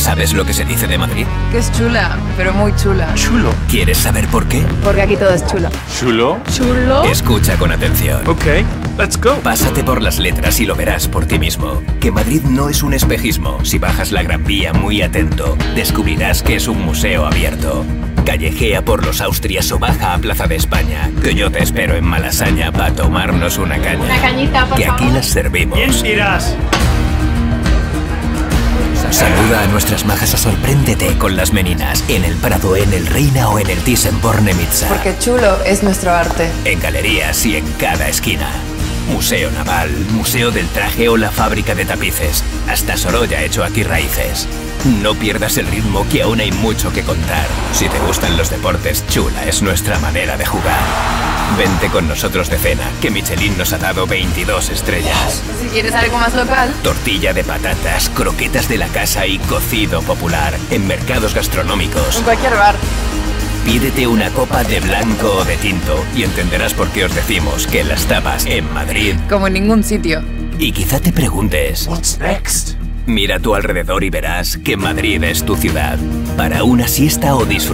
¿Sabes lo que se dice de Madrid? Que es chula, pero muy chula. Chulo. ¿Quieres saber por qué? Porque aquí todo es chulo. Chulo. ¿Chulo? Escucha con atención. Ok, let's go. Pásate por las letras y lo verás por ti mismo. Que Madrid no es un espejismo. Si bajas la Gran Vía muy atento, descubrirás que es un museo abierto. Callejea por los Austrias o baja a Plaza de España, que yo te espero en Malasaña para tomarnos una caña. Una cañita, por que aquí favor. las servimos. Bien irás. Saluda a nuestras majas o sorpréndete con las meninas en el Prado, en el Reina o en el Thyssen-Bornemisza. Porque chulo es nuestro arte. En galerías y en cada esquina. Museo Naval, Museo del Traje o la fábrica de tapices. Hasta Sorolla ha hecho aquí raíces. No pierdas el ritmo, que aún hay mucho que contar. Si te gustan los deportes, chula es nuestra manera de jugar. Vente con nosotros de cena, que Michelin nos ha dado 22 estrellas. Si quieres algo más local, Tortilla de patatas, croquetas de la casa y cocido popular en mercados gastronómicos. en cualquier bar. Pídete una copa de blanco o de tinto y entenderás por qué os decimos que las tapas en Madrid. Como en ningún sitio. Y quizá te preguntes, What's next? mira a tu alrededor y verás que Madrid es tu ciudad. Para una siesta o disfrutar